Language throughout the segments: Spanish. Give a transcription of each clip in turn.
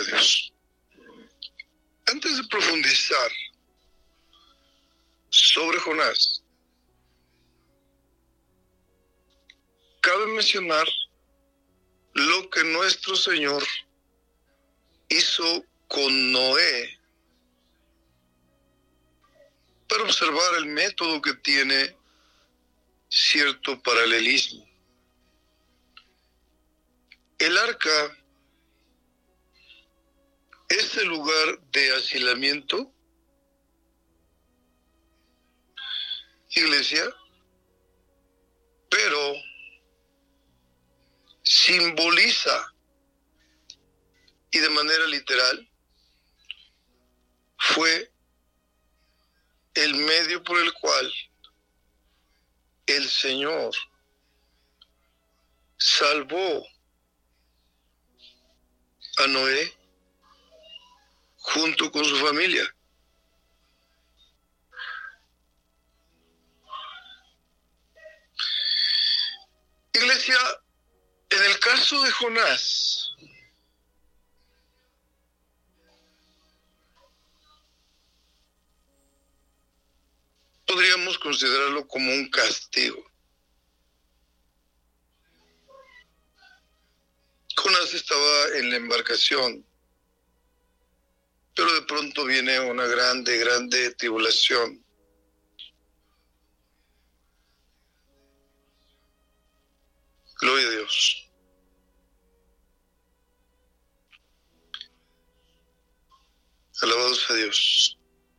Gloria a Dios. Antes de profundizar sobre Jonás, cabe mencionar lo que nuestro Señor hizo con Noé para observar el método que tiene cierto paralelismo. El arca es el lugar de asilamiento, iglesia, pero simboliza y de manera literal fue el medio por el cual el Señor salvó a Noé junto con su familia. Iglesia, en el caso de Jonás, podríamos considerarlo como un castigo. Jonás estaba en la embarcación, pero de pronto viene una grande tribulación. Gloria a Dios. Alabados a Dios.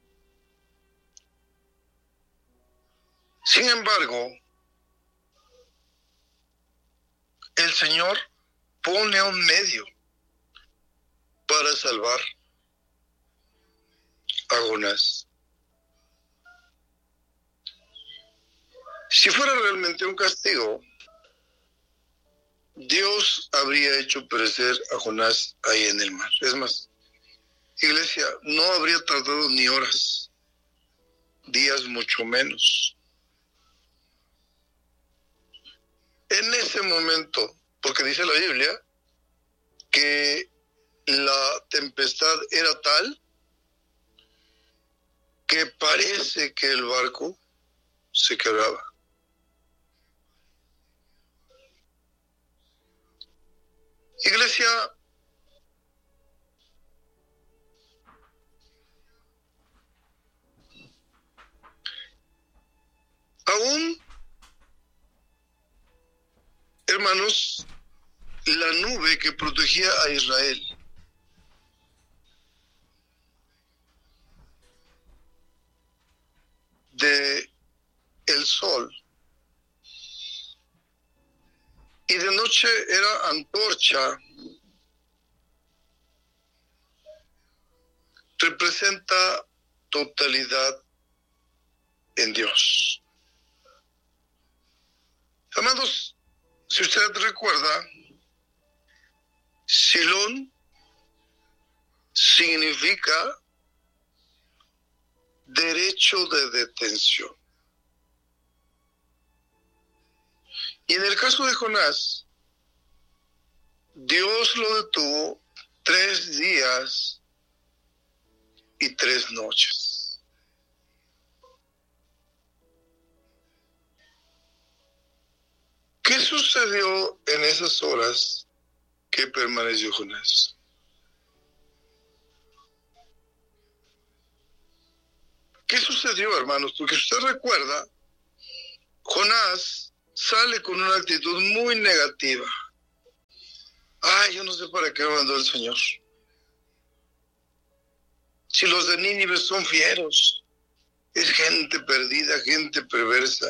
Sin embargo, el Señor pone un medio para salvar a Jonás. Si fuera realmente un castigo, Dios habría hecho perecer a Jonás ahí en el mar. Es más, iglesia, no habría tardado ni horas, días mucho menos. En ese momento, porque dice la Biblia que la tempestad era tal que parece que el barco se quebraba. Iglesia, aún, hermanos, la nube que protegía a Israel de el sol y de noche era antorcha, representa totalidad en Dios. Amados, si usted recuerda, Silón significa derecho de detención. Y en el caso de Jonás, Dios lo detuvo 3 días y 3 noches. ¿Qué sucedió en esas horas que permaneció Jonás? ¿Qué sucedió, hermanos? Porque usted recuerda, Jonás sale con una actitud muy negativa. Ay, yo no sé para qué me mandó el Señor. Si los de Nínive son fieros, es gente perdida, gente perversa.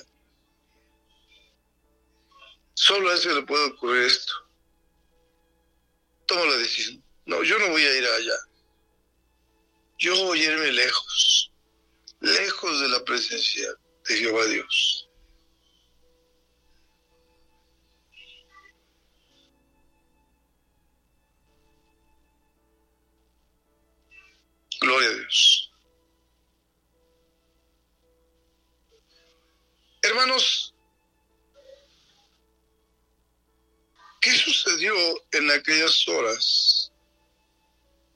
Solo a ese le puede ocurrir esto. Toma la decisión. No, yo no voy a ir allá. Yo voy a irme lejos de la presencia de Jehová Dios. Gloria a Dios. Hermanos, ¿qué sucedió en aquellas horas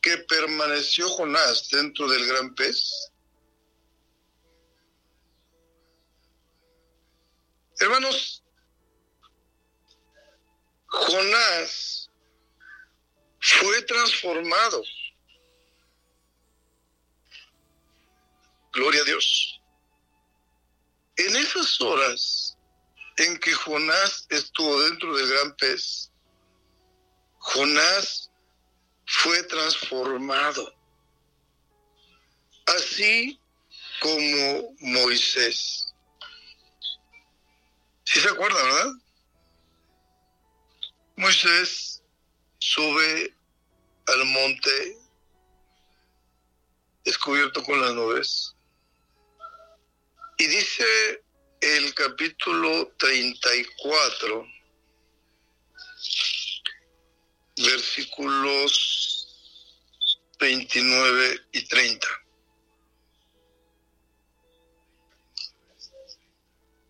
que permaneció Jonás dentro del gran pez? Hermanos, Jonás fue transformado. Gloria a Dios. En esas horas en que Jonás estuvo dentro del gran pez, Jonás fue transformado, así como Moisés. ¿Sí se acuerda, verdad? Moisés sube al monte descubierto con las nubes y dice el capítulo 34, versículos 29 y 30.